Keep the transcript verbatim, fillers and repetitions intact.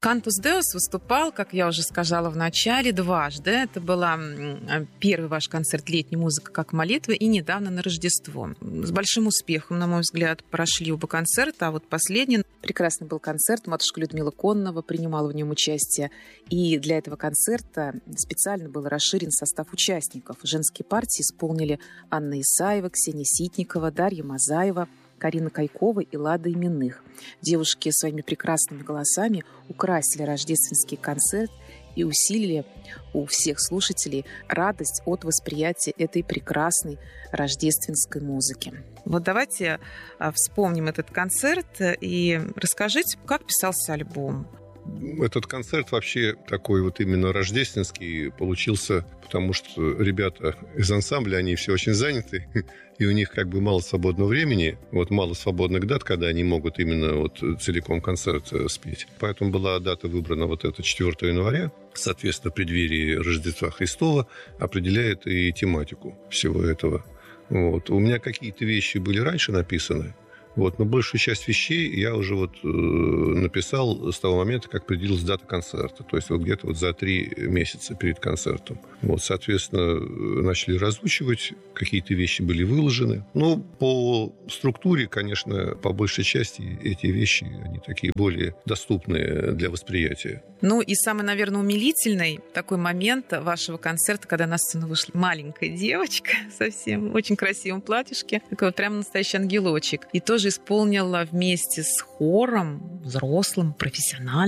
Cantus Deus выступал, как я уже сказала в начале, дважды. Это был первый ваш концерт «Летняя музыка как молитва» и недавно на Рождество. С большим успехом, на мой взгляд, прошли оба концерта, а вот последний прекрасный был концерт. Матушка Людмила Коннова принимала в нем участие. И для этого концерта специально был расширен состав участников. Женские партии исполнили Анна Исаева, Ксения Ситникова, Дарья Мазаева, Карина Кайкова и Лада Именных. Девушки своими прекрасными голосами украсили рождественский концерт и усилили у всех слушателей радость от восприятия этой прекрасной рождественской музыки. Вот давайте вспомним этот концерт и расскажите, как писался альбом. Этот концерт вообще такой вот именно рождественский получился, потому что ребята из ансамбля, они все очень заняты, и у них как бы мало свободного времени, вот мало свободных дат, когда они могут именно вот целиком концерт спеть. Поэтому была дата выбрана вот эта четвёртого января, соответственно, в преддверии Рождества Христова, определяет и тематику всего этого. Вот. У меня какие-то вещи были раньше написаны, вот, но большую часть вещей я уже вот э, написал с того момента, как определилась дата концерта. То есть вот где-то вот за три месяца перед концертом. Вот, соответственно, начали разучивать, какие-то вещи были выложены. Но по структуре, конечно, по большей части эти вещи, они такие более доступные для восприятия. Ну и самый, наверное, умилительный такой момент вашего концерта, когда на сцену вышла маленькая девочка совсем, в очень красивом платьишке, такой вот прям настоящий ангелочек. И тоже исполнила вместе с хором, взрослым, профессиональным,